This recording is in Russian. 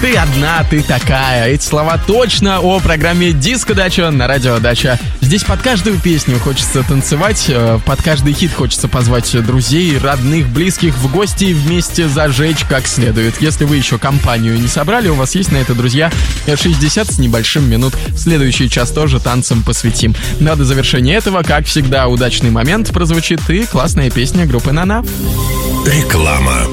Ты одна, ты такая. Эти слова точно о программе «Диско-дача» на радио «Дача». Здесь под каждую песню хочется танцевать, под каждый хит хочется позвать друзей, родных, близких в гости и вместе зажечь как следует. Если вы еще компанию не собрали, у вас есть на это, друзья, 60 с небольшим минут. Следующий час тоже танцам посвятим. Но до завершения этого, как всегда, удачный момент прозвучит и классная песня группы «Нана». Реклама.